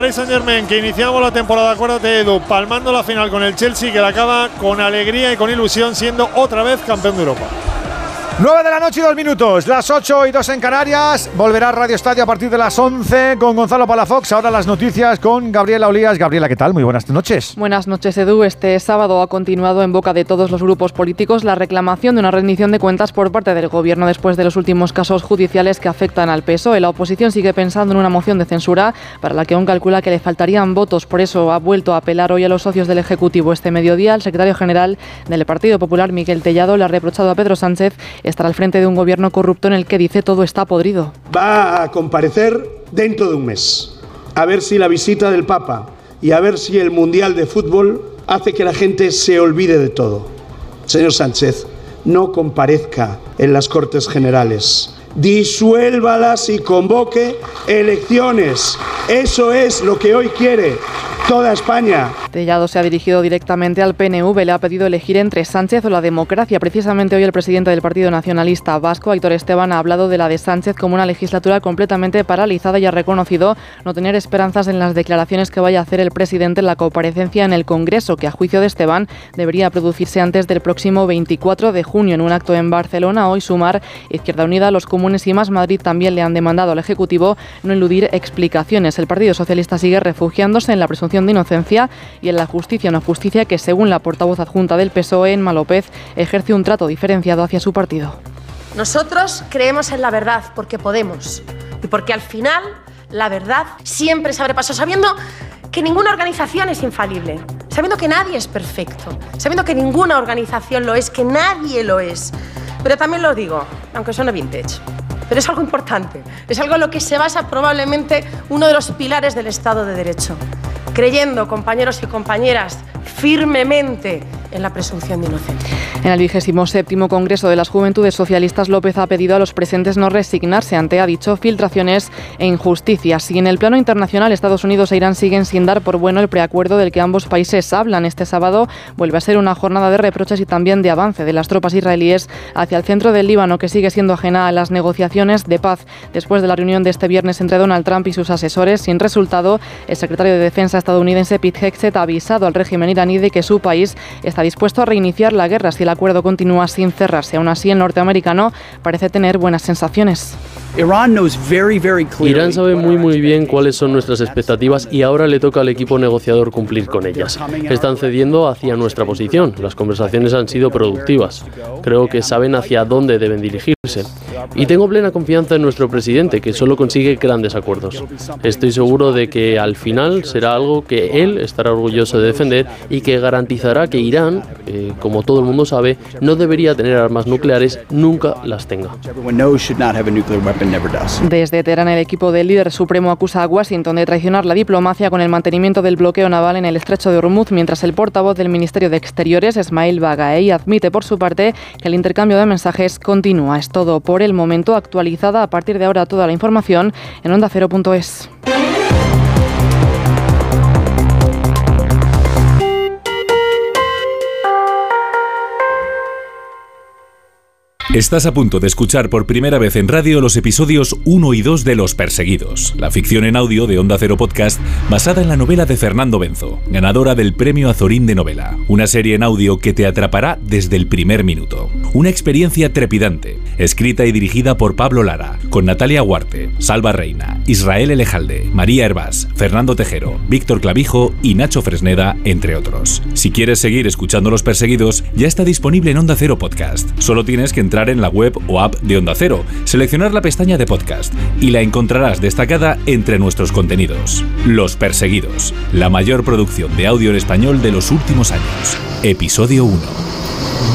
Paris Saint-Germain, que iniciamos la temporada, acuérdate, Edu, palmando la final con el Chelsea, que la acaba con alegría y con ilusión, siendo otra vez campeón de Europa. 9 de la noche y 2 minutos, las 8:02 en Canarias. Volverá Radio Estadio a partir de las 11 con Gonzalo Palafox. Ahora las noticias con Gabriela Olías. Gabriela, ¿qué tal? Muy buenas noches. Buenas noches, Edu. Este sábado ha continuado en boca de todos los grupos políticos la reclamación de una rendición de cuentas por parte del Gobierno después de los últimos casos judiciales que afectan al PSOE. La oposición sigue pensando en una moción de censura para la que aún calcula que le faltarían votos. Por eso ha vuelto a apelar hoy a los socios del Ejecutivo. Este mediodía, el secretario general del Partido Popular, Miquel Tellado, le ha reprochado a Pedro Sánchez estar al frente de un gobierno corrupto en el que dice todo está podrido. Va a comparecer dentro de un mes, a ver si la visita del Papa y a ver si el Mundial de Fútbol hace que la gente se olvide de todo. Señor Sánchez, no comparezca en las Cortes Generales. Disuélvalas y convoque elecciones. Eso es lo que hoy quiere toda España. Tellado se ha dirigido directamente al PNV, le ha pedido elegir entre Sánchez o la democracia. Precisamente hoy el presidente del Partido Nacionalista Vasco, Aitor Esteban, ha hablado de la de Sánchez como una legislatura completamente paralizada y ha reconocido no tener esperanzas en las declaraciones que vaya a hacer el presidente en la comparecencia en el Congreso, que a juicio de Esteban debería producirse antes del próximo 24 de junio. En un acto en Barcelona, hoy Sumar, Izquierda Unida, Los Comunes y Más Madrid también le han demandado al Ejecutivo no eludir explicaciones. El Partido Socialista sigue refugiándose en la presunción de inocencia y en la justicia, una justicia que, según la portavoz adjunta del PSOE, Emma López, ejerce un trato diferenciado hacia su partido. Nosotros creemos en la verdad porque podemos y porque al final la verdad siempre se abre paso, sabiendo que ninguna organización es infalible, sabiendo que nadie es perfecto, sabiendo que ninguna organización lo es, que nadie lo es. Pero también lo digo, aunque suene vintage, pero es algo importante, es algo en lo que se basa probablemente uno de los pilares del Estado de Derecho. Creyendo, compañeros y compañeras, firmemente en la presunción de inocencia. En el 27º Congreso de las Juventudes Socialistas, López ha pedido a los presentes no resignarse ante, ha dicho, filtraciones e injusticias. Y en el plano internacional, Estados Unidos e Irán siguen sin dar por bueno el preacuerdo del que ambos países hablan. Este sábado vuelve a ser una jornada de reproches y también de avance de las tropas israelíes hacia el centro del Líbano, que sigue siendo ajena a las negociaciones de paz. Después de la reunión de este viernes entre Donald Trump y sus asesores, sin resultado, el secretario de Defensa estadounidense Pete Hegseth ha avisado al régimen iraní de que su país está dispuesto a reiniciar la guerra si el acuerdo continúa sin cerrarse. Aún así, el norteamericano parece tener buenas sensaciones. Irán sabe muy bien cuáles son nuestras expectativas y ahora le toca al equipo negociador cumplir con ellas. Están cediendo hacia nuestra posición. Las conversaciones han sido productivas. Creo que saben hacia dónde deben dirigirse. Y tengo plena confianza en nuestro presidente, que solo consigue grandes acuerdos. Estoy seguro de que al final será algo que él estará orgulloso de defender y que garantizará que Irán, como todo el mundo sabe, no debería tener armas nucleares, nunca las tenga. Desde Teherán, el equipo del líder supremo acusa a Washington de traicionar la diplomacia con el mantenimiento del bloqueo naval en el estrecho de Hormuz, mientras el portavoz del Ministerio de Exteriores, Esmail Bagaei, admite por su parte que el intercambio de mensajes continúa. Es todo por el momento. Actualizada a partir de ahora toda la información en ondacero.es. Estás a punto de escuchar por primera vez en radio los episodios 1 y 2 de Los Perseguidos, la ficción en audio de Onda Cero Podcast basada en la novela de Fernando Benzo, ganadora del Premio Azorín de Novela. Una serie en audio que te atrapará desde el primer minuto. Una experiencia trepidante, escrita y dirigida por Pablo Lara, con Natalia Huarte, Salva Reina, Israel Elejalde, María Hervás, Fernando Tejero, Víctor Clavijo y Nacho Fresneda, entre otros. Si quieres seguir escuchando Los Perseguidos, ya está disponible en Onda Cero Podcast. Solo tienes que entrar en la web o app de Onda Cero, seleccionar la pestaña de podcast y la encontrarás destacada entre nuestros contenidos. Los Perseguidos, la mayor producción de audio en español de los últimos años. Episodio 1.